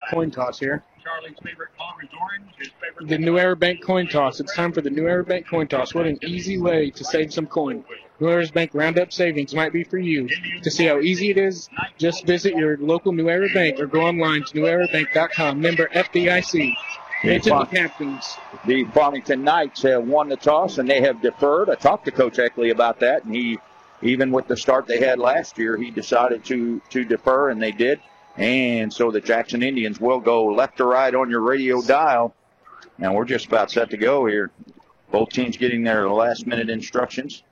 coin toss here. The New Era Bank coin toss. It's time for the New Era Bank coin toss. What an easy way to save some coin. New Era Bank Roundup Savings might be for you. To see how easy it is, just visit your local New Era Bank or go online to newerabank.com. Member FDIC. Mention the captains. The Farmington Knights have won the toss, and they have deferred. I talked to Coach Eckley about that, and he, even with the start they had last year, he decided to defer, and they did. And so the Jackson Indians will go left to right on your radio dial. And we're just about set to go here. Both teams getting their last-minute instructions.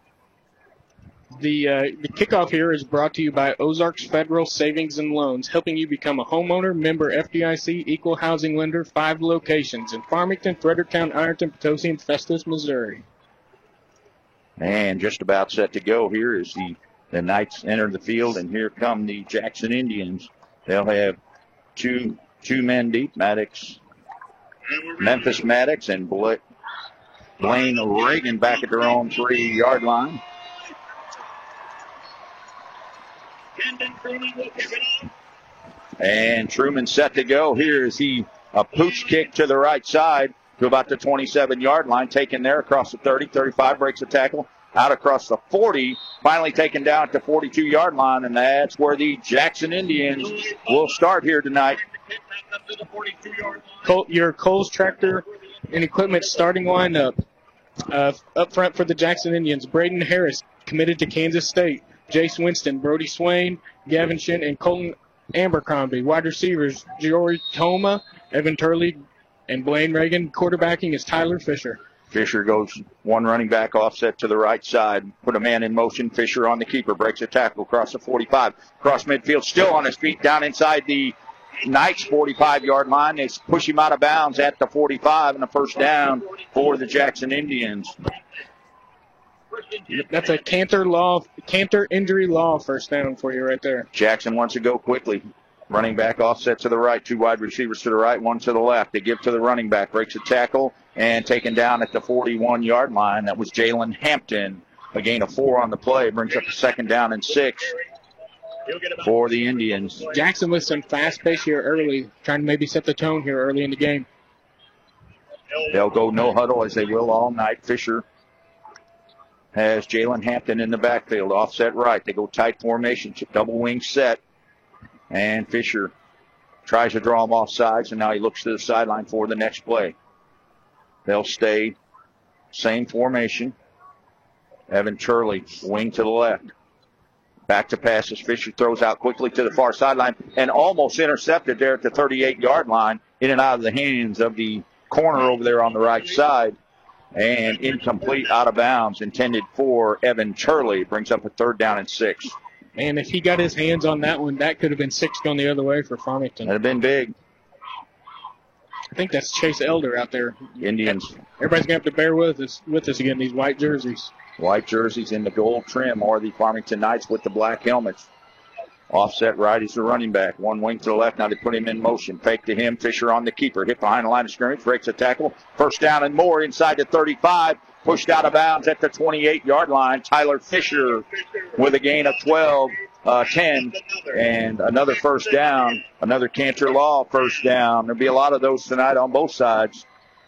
The kickoff here is brought to you by Ozarks Federal Savings and Loans, helping you become a homeowner, member FDIC, equal housing lender, 5 locations in Farmington, Fredericktown, Ironton, Potosi, and Festus, Missouri. And just about set to go here as the Knights enter the field, and here come the Jackson Indians. They'll have two men deep, Memphis Maddox and Blaine Reagan back at their own 3-yard line. And Truman set to go. Here is a pooch kick to the right side to about the 27-yard line, taken there across the 30, 35, breaks a tackle, out across the 40, finally taken down at the 42-yard line, and that's where the Jackson Indians will start here tonight. Your Kohl's Tractor and Equipment starting lineup. Up front for the Jackson Indians, Braden Harris, committed to Kansas State. Jace Winston, Brody Swain, Gavin Shin, and Colton Abercrombie. Wide receivers, Jory Toma, Evan Turley, and Blaine Reagan. Quarterbacking is Tyler Fisher. Fisher goes one running back offset to the right side. Put a man in motion. Fisher on the keeper. Breaks a tackle across the 45. Across midfield. Still on his feet. Down inside the Knights 45-yard line. They push him out of bounds at the 45 and a first down for the Jackson Indians. That's a Cantor injury law first down for you right there. Jackson wants to go quickly. Running back offset to the right. 2 wide receivers to the right, 1 to the left. They give to the running back. Breaks a tackle and taken down at the 41-yard line. That was Jalen Hampton. A gain of 4 on the play. Brings up a second down and 6 for the Indians. Jackson with some fast pace here early, trying to maybe set the tone here early in the game. They'll go no huddle as they will all night. Fisher has Jalen Hampton in the backfield, offset right. They go tight formation, double wing set. And Fisher tries to draw him off sides, and now he looks to the sideline for the next play. They'll stay same formation. Evan Turley, wing to the left. Back to pass as Fisher throws out quickly to the far sideline and almost intercepted there at the 38-yard line, in and out of the hands of the corner over there on the right side. And incomplete, out of bounds, intended for Evan Turley. Brings up a third down and 6. And if he got his hands on that one, that could have been 6 going the other way for Farmington. That'd have been big. I think that's Chase Elder out there. Indians. Everybody's going to have to bear with us again, these white jerseys. White jerseys in the gold trim are the Farmington Knights with the black helmets. Offset right is the running back. One wing to the left. Now they put him in motion. Fake to him. Fisher on the keeper. Hit behind the line of scrimmage. Breaks a tackle. First down and more inside the 35. Pushed out of bounds at the 28-yard line. Tyler Fisher with a gain of 10. And another first down. Another Cantor Law first down. There'll be a lot of those tonight on both sides.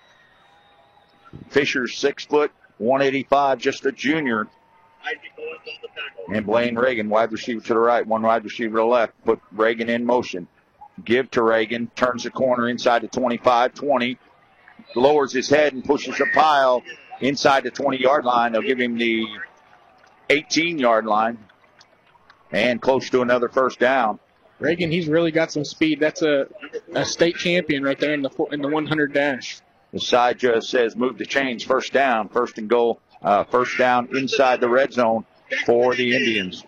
Fisher's 6 foot, 185, just a junior. And Blaine Reagan, wide receiver to the right, 1 wide receiver to the left. Put Reagan in motion. Give to Reagan. Turns the corner inside the 25, 20. Lowers his head and pushes a pile inside the 20-yard line. They'll give him the 18-yard line. And close to another first down. Reagan, he's really got some speed. That's a state champion right there in the 100 dash. The side just says move the chains. First down. First and goal. First down inside the red zone for the Indians.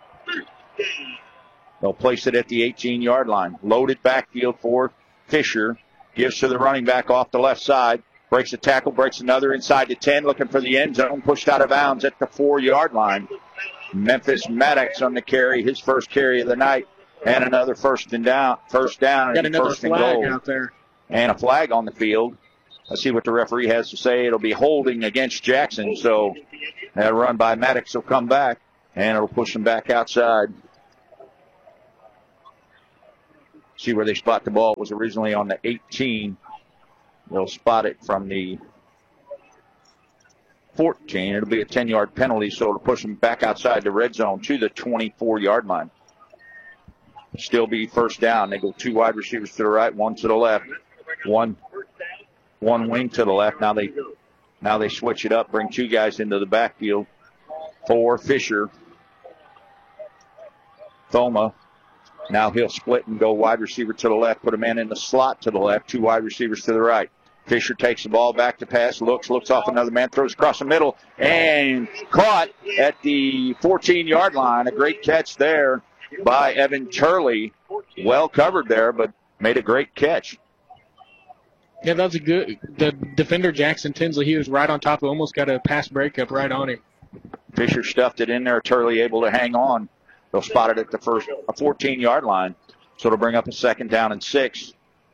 They'll place it at the 18-yard line. Loaded backfield for Fisher. Gives to the running back off the left side. Breaks a tackle, breaks another inside the 10, looking for the end zone. Pushed out of bounds at the 4-yard line. Memphis Maddox on the carry, his first carry of the night. And another first down. Got another first and flag goal. out there. And a flag on the field. Let's see what the referee has to say. It'll be holding against Jackson. So that run by Maddox will come back, and it'll push him back outside. See where they spot the ball. It was originally on the 18. They'll spot it from the 14. It'll be a 10-yard penalty, so it'll push them back outside the red zone to the 24-yard line. Still be first down. They go 2 wide receivers to the right, 1 to the left. One wing to the left. Now they switch it up, bring 2 guys into the backfield. For Fisher. Thoma. Now he'll split and go wide receiver to the left, put a man in the slot to the left, 2 wide receivers to the right. Fisher takes the ball back to pass, looks off another man, throws across the middle, and caught at the 14-yard line. A great catch there by Evan Turley. Well covered there, but made a great catch. Yeah, that was the defender, Jackson Tinsley, he was right on top of, almost got a pass breakup right on him. Fisher stuffed it in there, Turley able to hang on. They'll spot it at the 14-yard line, so it'll bring up a 2nd down and 6.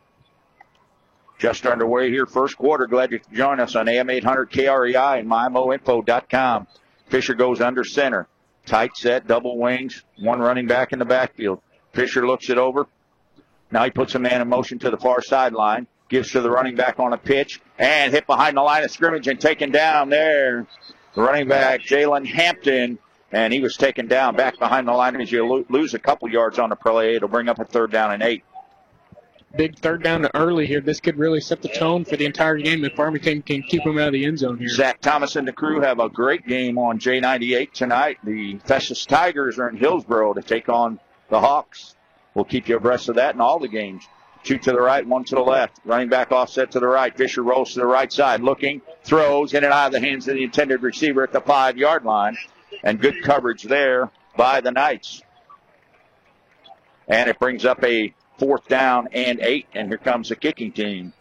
Just underway here, first quarter. Glad you could join us on AM 800 KREI and MyMoInfo.com. Fisher goes under center. Tight set, double wings, 1 running back in the backfield. Fisher looks it over. Now he puts a man in motion to the far sideline. Gives to the running back on a pitch. And hit behind the line of scrimmage and taken down there. The running back, Jalen Hampton. And he was taken down back behind the line as you lose a couple yards on the play. It'll bring up a 3rd down and 8. Big 3rd down early here. This could really set the tone for the entire game if Farmington can keep them out of the end zone here. Zach Thomas and the crew have a great game on J98 tonight. The Festus Tigers are in Hillsboro to take on the Hawks. We'll keep you abreast of that in all the games. 2 to the right, 1 to the left. Running back offset to the right. Fisher rolls to the right side, looking, throws in and out of the hands of the intended receiver at the 5-yard line. And good coverage there by the Knights. And it brings up a 4th down and 8, and here comes the kicking team.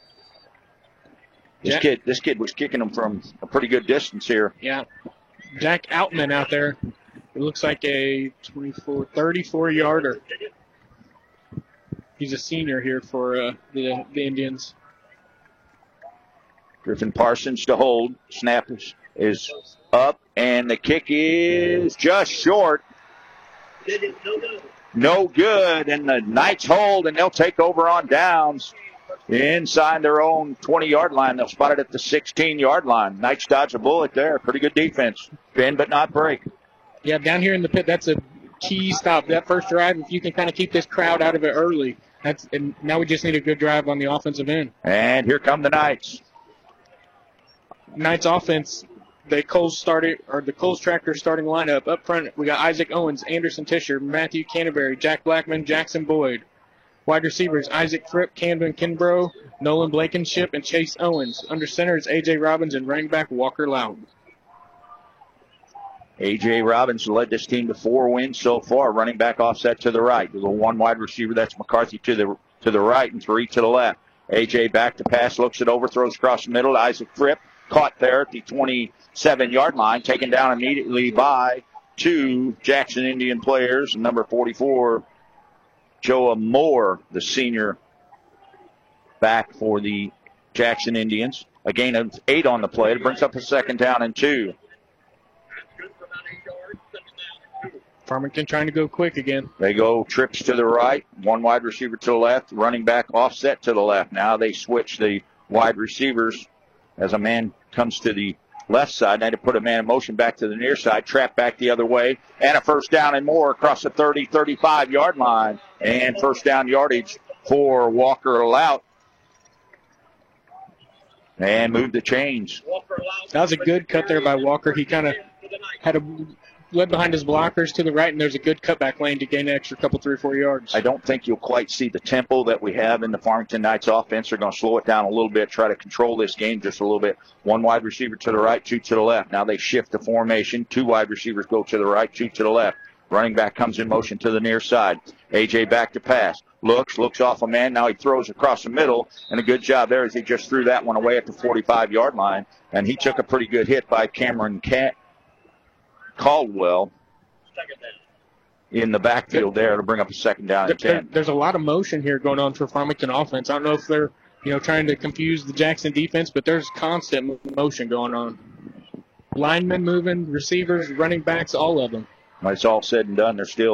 This kid was kicking them from a pretty good distance here. Yeah. Jack Outman out there. It looks like a 34-yarder. He's a senior here for the Indians. Griffin Parsons to hold. Snap is up, and the kick is just short. No good, and the Knights hold, and they'll take over on downs inside their own 20-yard line. They'll spot it at the 16-yard line. Knights dodge a bullet there. Pretty good defense. Bend but not break. Yeah, down here in the pit, that's a key stop. That first drive, if you can kind of keep this crowd out of it early, and now we just need a good drive on the offensive end. And here come the Knights. Knights offense, the Coles Tractor starting lineup. Up front, we got Isaac Owens, Anderson Tisher, Matthew Canterbury, Jack Blackman, Jackson Boyd. Wide receivers, Isaac Fripp, Camden Kinbrough, Nolan Blankenship, and Chase Owens. Under center is A.J. Robbins and running back Walker Loudon. A.J. Robbins led this team to 4 wins so far. Running back offset to the right. There's a 1 wide receiver. That's McCarthy to the right and 3 to the left. A.J. back to pass, looks it over, throws across the middle to Isaac Fripp. Caught there at the 27-yard line, taken down immediately by 2 Jackson Indian players. Number 44, Joa Moore, the senior back for the Jackson Indians. A gain of 8 on the play. It brings up a 2nd down and 2. Farmington trying to go quick again. They go trips to the right, 1 wide receiver to the left, running back offset to the left. Now they switch the wide receivers as a man comes to the left side. Now to put a man in motion back to the near side, trap back the other way, and a 1st down and more across the 30, 35-yard line. And 1st down yardage for Walker Lout. And move the chains. That was a good cut there by Walker. He kind of had led behind his blockers to the right, and there's a good cutback lane to gain an extra couple, 3 or 4 yards. I don't think you'll quite see the tempo that we have in the Farmington Knights offense. They're going to slow it down a little bit, try to control this game just a little bit. 1 wide receiver to the right, 2 to the left. Now they shift the formation. 2 wide receivers go to the right, 2 to the left. Running back comes in motion to the near side. A.J. back to pass. Looks off a man. Now he throws across the middle, and a good job there as he just threw that one away at the 45-yard line. And he took a pretty good hit by Cameron Caldwell in the backfield there to bring up a 2nd down and 10. There's a lot of motion here going on for Farmington offense. I don't know if they're trying to confuse the Jackson defense, but there's constant motion going on. Linemen moving, receivers, running backs, all of them. When it's all said and done, there's still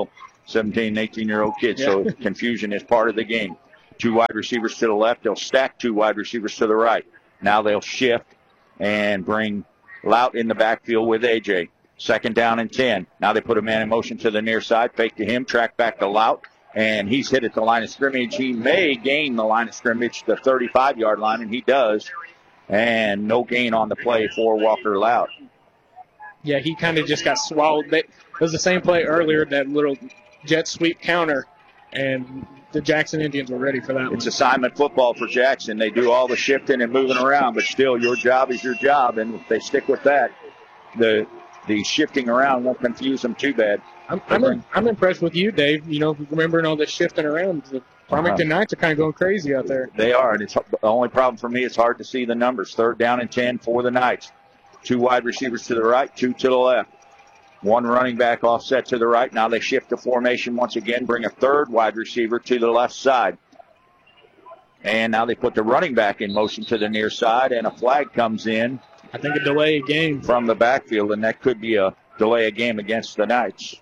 17 and 18-year-old kids. So confusion is part of the game. 2 wide receivers to the left. They'll stack 2 wide receivers to the right. Now they'll shift and bring Lout in the backfield with A.J. 2nd down and 10. Now they put a man in motion to the near side. Fake to him. Track back to Lout. And he's hit at the line of scrimmage. He may gain the line of scrimmage, the 35-yard line, and he does. And no gain on the play for Walker Lout. Yeah, he kind of just got swallowed. It was the same play earlier, that little jet sweep counter, and the Jackson Indians were ready for that one. It's assignment football for Jackson. They do all the shifting and moving around, but still your job is your job, and if they stick with that, the shifting around won't confuse them too bad. I'm impressed with you, Dave. You know, remembering all this shifting around. The Farmington Knights are kind of going crazy out there. They are, and it's the only problem for me. It's hard to see the numbers. 3rd down and 10 for the Knights. 2 wide receivers to the right, 2 to the left. 1 running back offset to the right. Now they shift the formation once again, bring a 3rd wide receiver to the left side. And now they put the running back in motion to the near side, and a flag comes in. I think a delay of game from the backfield, and that could be a delay of game against the Knights.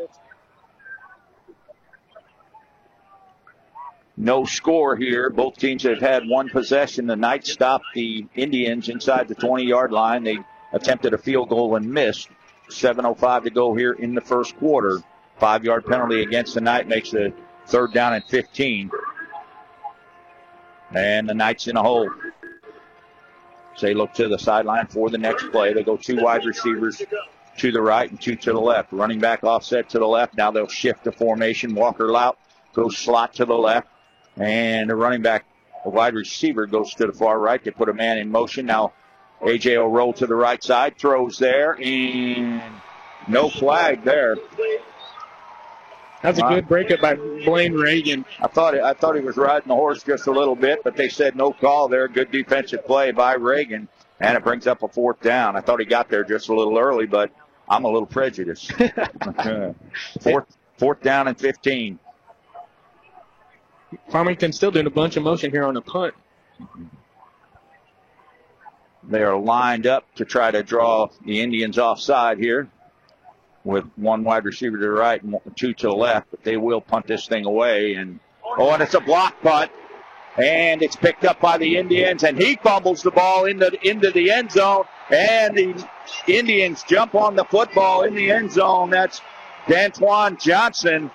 No score here. Both teams have had 1 possession. The Knights stopped the Indians inside the 20-yard line. They attempted a field goal and missed. 7:05 to go here in the first quarter. 5-yard penalty against the Knights makes the 3rd down and 15. And the Knights in a hole. So they look to the sideline for the next play. They go 2 wide receivers to the right and 2 to the left. Running back offset to the left. Now they'll shift the formation. Walker Lout goes slot to the left. And the running back, the wide receiver, goes to the far right. They put a man in motion. Now A.J. will roll to the right side. Throws there. And no flag there. That's a good breakup by Blaine Reagan. I thought he was riding the horse just a little bit, but they said no call there. Good defensive play by Reagan. And it brings up a 4th down. I thought he got there just a little early, but I'm a little prejudiced. 4th down and 15. Farmington still doing a bunch of motion here on the punt. They are lined up to try to draw the Indians offside here with 1 wide receiver to the right and 2 to the left, but they will punt this thing away. And it's a block punt. And it's picked up by the Indians, and he fumbles the ball into the end zone, and the Indians jump on the football in the end zone. That's D'Antoine Johnson.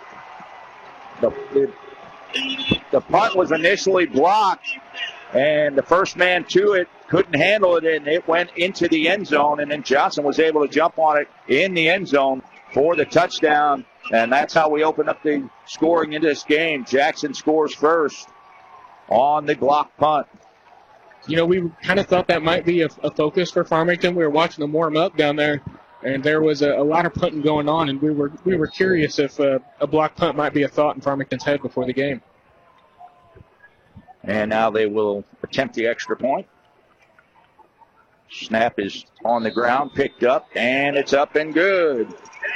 The punt was initially blocked, and the first man to it couldn't handle it, and it went into the end zone, and then Johnson was able to jump on it in the end zone for the touchdown, and that's how we open up the scoring in this game. Jackson scores first on the block punt. You know, we kind of thought that might be a focus for Farmington. We were watching them warm up down there, and there was a lot of punting going on, and we were curious if a block punt might be a thought in Farmington's head before the game. And now they will attempt the extra point. Snap is on the ground, picked up, and it's up and good.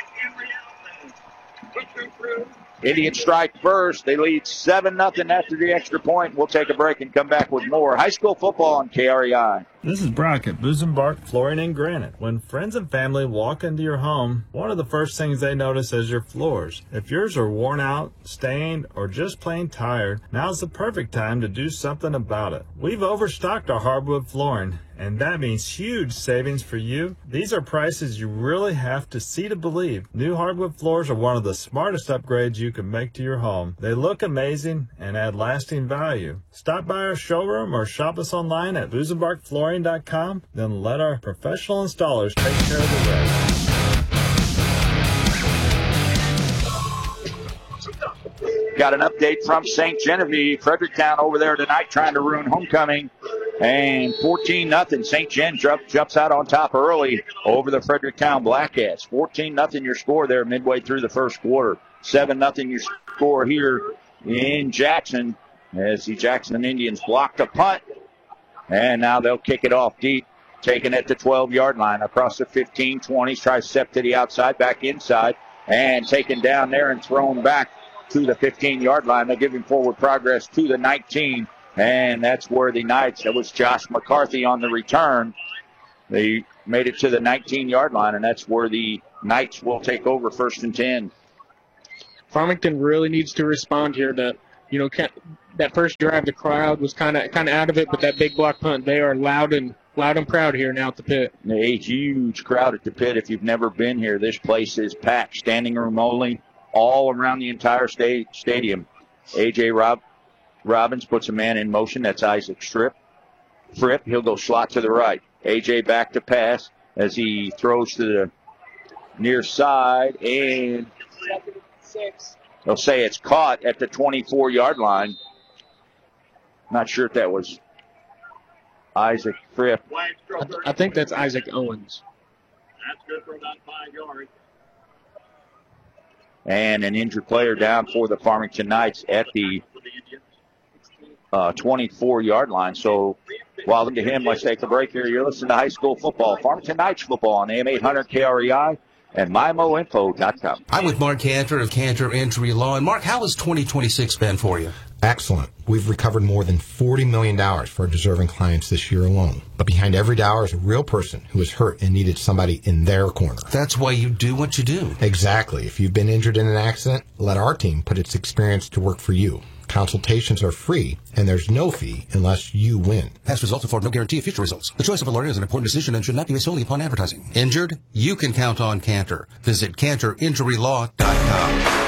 Indians strike first. They lead 7-0 after the extra point. We'll take a break and come back with more high school football on KREI. This is Brock at Busenbark Flooring and Granite. When friends and family walk into your home, one of the first things they notice is your floors. If yours are worn out, stained, or just plain tired, now's the perfect time to do something about it. We've overstocked our hardwood flooring, and that means huge savings for you. These are prices you really have to see to believe. New hardwood floors are one of the smartest upgrades you can make to your home. They look amazing and add lasting value. Stop by our showroom or shop us online at busenbarkflooring.com. Then let our professional installers take care of the rest. Got an update from St. Genevieve. Fredericktown over there tonight trying to ruin homecoming. And 14-0. St. Gen jumps out on top early over the Fredericktown Blackcats. 14-0 your score there midway through the first quarter. 7-0 your score here in Jackson as the Jackson Indians block the punt. And now they'll kick it off deep, taking it to 12-yard line across the 15-20. Tries to step to the outside, back inside, and taken down there and thrown back to the 15-yard line. They'll give him forward progress to the 19. And that's where the Knights, that was Josh McCarthy on the return. They made it to the 19-yard line, and that's where the Knights will take over 1st and 10. Farmington really needs to respond here. That first drive, the crowd was kind of out of it, but that big block punt, they are loud and proud here now at the pit. A huge crowd at the pit. If you've never been here, this place is packed, standing room only, all around the entire stadium. A.J. Robbins puts a man in motion. That's Isaac Fripp. He'll go slot to the right. A.J. back to pass as he throws to the near side, and they'll say it's caught at the 24-yard line. Not sure if that was Isaac Fripp. I think that's Isaac Owens. That's good for about 5 yards. And an injured player down for the Farmington Knights at the 24-yard line. So, welcome to him. Let's take a break here. You're listening to high school football, Farmington Knights football on AM 800 KREI and MyMoInfo.com. I'm with Mark Cantor of Cantor Injury Law. And Mark, how has 2026 been for you? Excellent. We've recovered more than $40 million for our deserving clients this year alone. But behind every dollar is a real person who was hurt and needed somebody in their corner. That's why you do what you do. Exactly. If you've been injured in an accident, let our team put its experience to work for you. Consultations are free, and there's no fee unless you win. Past results afford no guarantee of future results. The choice of a lawyer is an important decision and should not be based solely upon advertising. Injured? You can count on Cantor. Visit CantorInjuryLaw.com.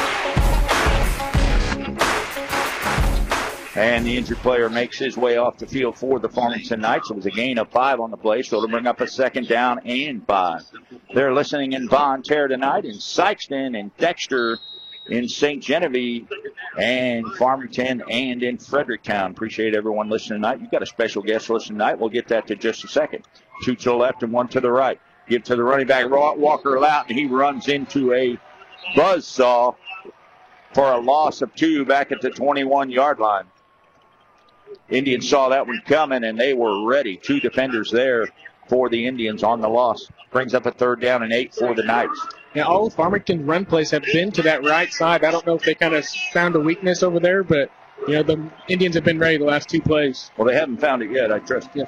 And the injured player makes his way off the field for the Farmington Knights. It was a gain of 5 on the play, so it'll bring up a 2nd down and 5. They're listening in Von Terre tonight, in Sykeston, and Dexter, in St. Genevieve, and Farmington, and in Fredericktown. Appreciate everyone listening tonight. You've got a special guest listening tonight. We'll get that to just a second. 2 to the left and 1 to the right. Give to the running back, Walker Lout, and he runs into a buzzsaw for a loss of 2 back at the 21-yard line. Indians saw that one coming, and they were ready. 2 defenders there for the Indians on the loss. Brings up a 3rd down and 8 for the Knights. Yeah, all of Farmington's run plays have been to that right side. I don't know if they kind of found a weakness over there, but, the Indians have been ready the last 2 plays. Well, they haven't found it yet, I trust. Yeah.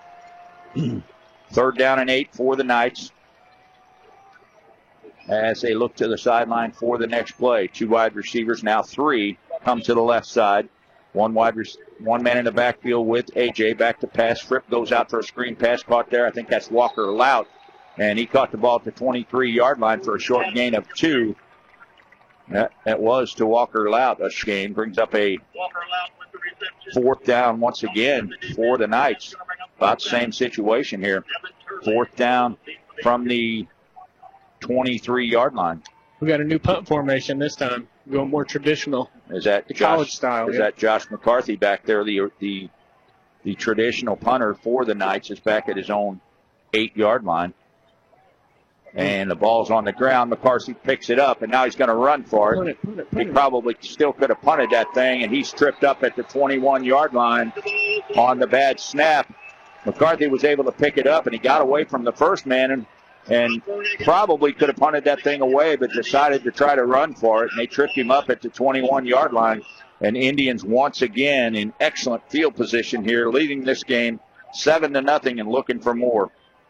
3rd down and 8 for the Knights as they look to the sideline for the next play. 2 wide receivers, now 3, come to the left side. One man in the backfield with A.J. Back to pass. Fripp goes out for a screen pass caught there. I think that's Walker Lout. And he caught the ball at the 23-yard line for a short gain of 2. That was to Walker Lout. A gain brings up a 4th down once again for the Knights. About the same situation here. 4th down from the 23-yard line. We got a new punt formation this time. Going more traditional. Is that college style? Is that Josh McCarthy back there? The traditional punter for the Knights is back at his own 8-yard line. And the ball's on the ground. McCarthy picks it up, and now he's going to run for it. He probably still could have punted that thing, and he's tripped up at the 21-yard line on the bad snap. McCarthy was able to pick it up, and he got away from the first man and probably could have punted that thing away, but decided to try to run for it, and they tripped him up at the 21-yard line. And Indians once again in excellent field position here, leading this game 7-0 and looking for more.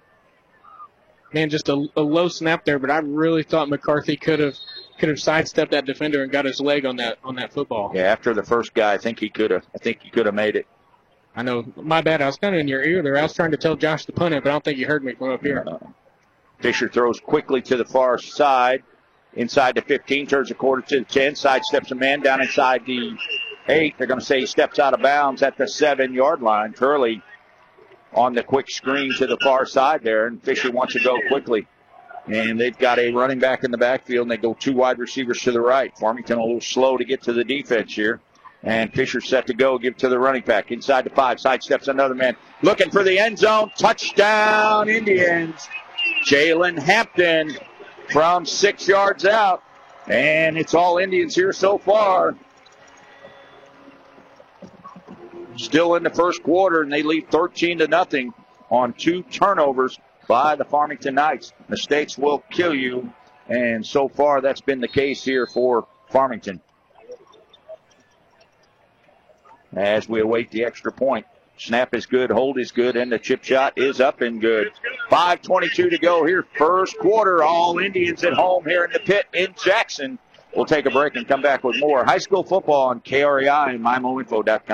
Man, just a low snap there, but I really thought McCarthy could have sidestepped that defender and got his leg on that football. Yeah, after the first guy, I think he could have made it. I know, my bad. I was kind of in your ear there. I was trying to tell Josh to punt it, but I don't think you heard me from up here. Fisher throws quickly to the far side, inside the 15, turns a quarter to the 10, sidesteps a man down inside the 8. They're going to say he steps out of bounds at the 7-yard line. Curley on the quick screen to the far side there, and Fisher wants to go quickly. And they've got a running back in the backfield, and they go 2 wide receivers to the right. Farmington a little slow to get to the defense here. And Fisher set to go, give to the running back. Inside the 5, sidesteps another man. Looking for the end zone. Touchdown, Indians. Jalen Hampton from 6 yards out. And it's all Indians here so far. Still in the first quarter, and they lead 13-0 on 2 turnovers by the Farmington Knights. Mistakes will kill you, and so far that's been the case here for Farmington. As we await the extra point. Snap is good, hold is good, and the chip shot is up and good. 5:22 to go here, first quarter. All Indians at home here in the pit in Jackson. We'll take a break and come back with more high school football on KREI and MyMoInfo.com.